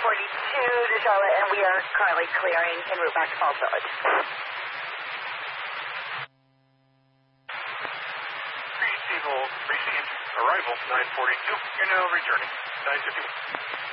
to Charlotte, and we are currently clearing en route back to Falls Village. Received arrival 942. You're now returning 951.